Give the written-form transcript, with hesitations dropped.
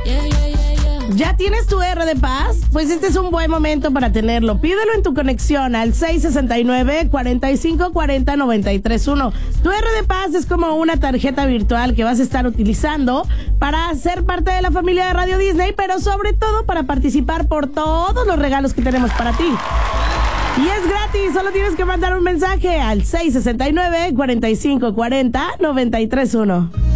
¿Ya tienes tu R de paz? Pues este es un buen momento para tenerlo. Pídelo en tu conexión al 669-4540-931. Tu R de paz es como una tarjeta virtual que vas a estar utilizando para ser parte de la familia de Radio Disney, pero sobre todo para participar por todos los regalos que tenemos para ti. Y es gratis, solo tienes que mandar un mensaje al 669-4540-931.